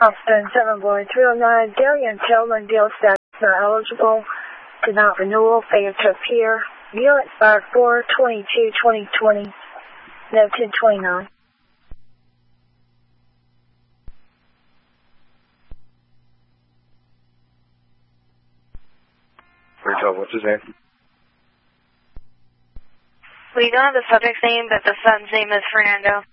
Austin 7 boy 309, Dalian Tillman, deal status not eligible, did not renewal, failure to appear, deal expired 4/22/2020, no 1029. What's his name? We don't have the subject's name, but the son's name is Fernando.